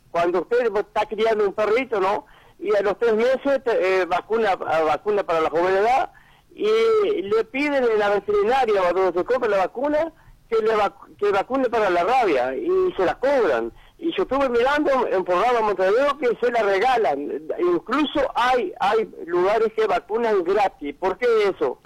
cuando usted está criando un perrito, ¿no? Y a los 3 meses vacuna para la joven edad, y le piden en la veterinaria, cuando se compra la vacuna, que vacune para la rabia, y se la cobran. Y yo estuve mirando en programa Montevideo que se la regalan. Incluso hay lugares que vacunan gratis. ¿Por qué eso?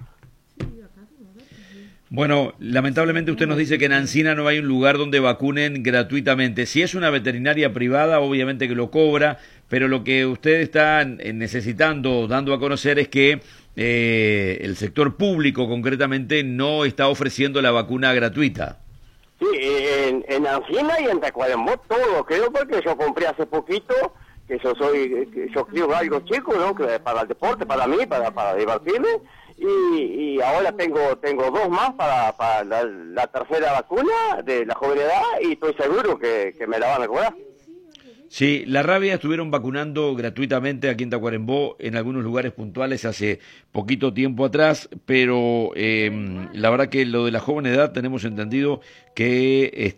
Bueno, lamentablemente usted nos dice que en Ancina no hay un lugar donde vacunen gratuitamente. Si es una veterinaria privada, obviamente que lo cobra, pero lo que usted está necesitando, dando a conocer, es que el sector público concretamente no está ofreciendo la vacuna gratuita. Sí, en Ancina y en Tacuarembó todo, creo, porque yo compré hace poquito, que yo crío algo chico, ¿no? Que para el deporte, para mí, para divertirme, y ahora tengo 2 más para la tercera vacuna de la joven edad, y estoy seguro que me la van a cobrar. Sí, la rabia estuvieron vacunando gratuitamente aquí en Tacuarembó en algunos lugares puntuales hace poquito tiempo atrás, pero la verdad que lo de la joven edad tenemos entendido que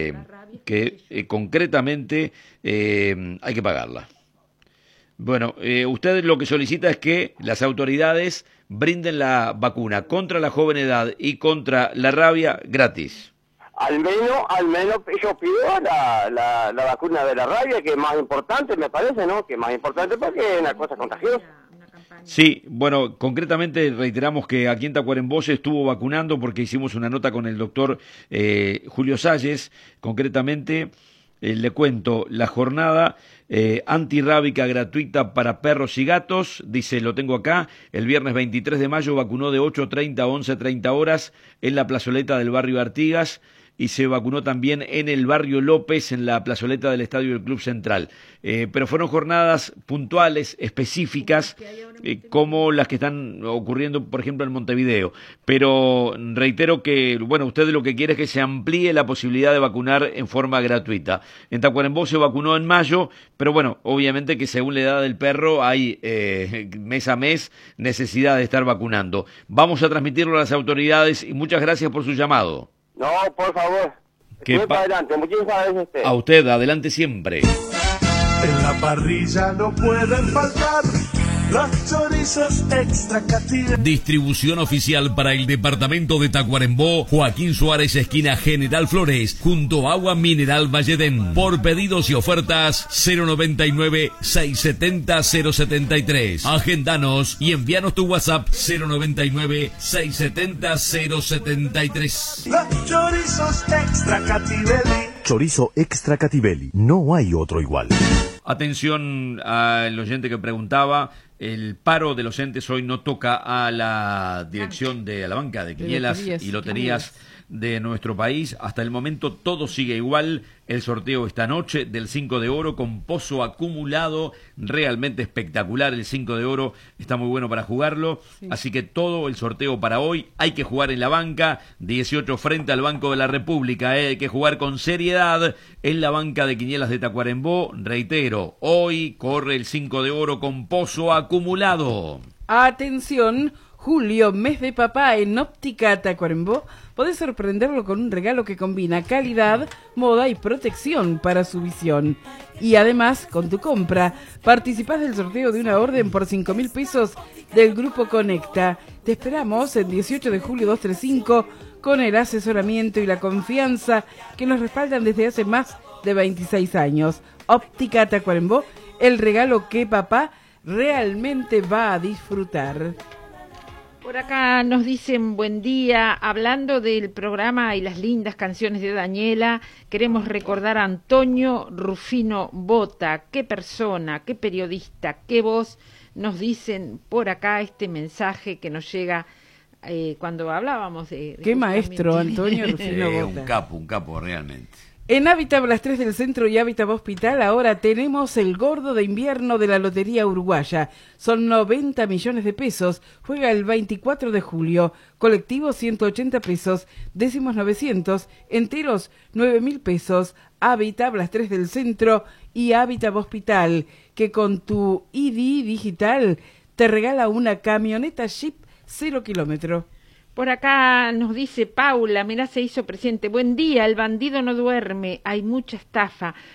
concretamente hay que pagarla. Bueno, usted lo que solicita es que las autoridades brinden la vacuna contra la joven edad y contra la rabia gratis. Al menos yo pido la vacuna de la rabia, que es más importante, me parece, ¿no? Que es más importante porque es una cosa contagiosa. Sí, bueno, concretamente reiteramos que aquí en Tacuarembó se estuvo vacunando porque hicimos una nota con el doctor Julio Salles. Concretamente, le cuento, la jornada antirrábica gratuita para perros y gatos, dice, lo tengo acá, el viernes 23 de mayo vacunó de 8:30 a 11:30 horas en la plazoleta del barrio Artigas, y se vacunó también en el barrio López, en la plazoleta del estadio del Club Central. Pero fueron jornadas puntuales, específicas, como las que están ocurriendo, por ejemplo, en Montevideo. Pero reitero que, bueno, usted lo que quiere es que se amplíe la posibilidad de vacunar en forma gratuita. En Tacuarembó se vacunó en mayo, pero bueno, obviamente que según la edad del perro hay mes a mes necesidad de estar vacunando. Vamos a transmitirlo a las autoridades y muchas gracias por su llamado. No, por favor. Para adelante. Muchísimas gracias a usted. A usted, adelante siempre. En la parrilla no pueden faltar los chorizos extra Cativelli. Distribución oficial para el departamento de Tacuarembó, Joaquín Suárez, esquina General Flores, junto a Agua Mineral Valledén. Por pedidos y ofertas, 099-670-073. Agendanos y envíanos tu WhatsApp, 099-670-073. Los chorizos extra Cativelli. Chorizo extra Cativelli. No hay otro igual. Atención al oyente que preguntaba, el paro de los entes hoy no toca a la dirección a la banca de quinielas y loterías de nuestro país. Hasta el momento todo sigue igual. El sorteo esta noche del 5 de oro con pozo acumulado, realmente espectacular. El 5 de oro está muy bueno para jugarlo, así que todo el sorteo para hoy hay que jugar en la banca 18 frente al Banco de la República, hay que jugar con seriedad en la banca de quinielas de Tacuarembó. Reitero, hoy corre el 5 de oro con pozo acumulado. Atención, julio, mes de papá en Óptica Tacuarembó. Podés sorprenderlo con un regalo que combina calidad, moda y protección para su visión. Y además, con tu compra, participás del sorteo de una orden por 5.000 pesos del Grupo Conecta. Te esperamos el 18 de julio 235 con el asesoramiento y la confianza que nos respaldan desde hace más de 26 años. Óptica Tacuarembó, el regalo que papá realmente va a disfrutar. Por acá nos dicen buen día, hablando del programa y las lindas canciones de Daniela, queremos recordar a Antonio Rufino Bota, qué persona, qué periodista, qué voz, nos dicen por acá este mensaje que nos llega cuando hablábamos de qué maestro Antonio Rufino Bota. Un capo realmente. En Hábitat Las 3 del Centro y Hábitat Hospital ahora tenemos el gordo de invierno de la Lotería Uruguaya. Son 90 millones de pesos. Juega el 24 de julio. Colectivo 180 pesos. Décimos 900. Enteros 9.000 pesos. Hábitat Las 3 del Centro y Hábitat Hospital, que con tu ID digital te regala una camioneta Jeep 0 kilómetro. Por acá nos dice Paula, mirá, se hizo presente. Buen día, el bandido no duerme, hay mucha estafa.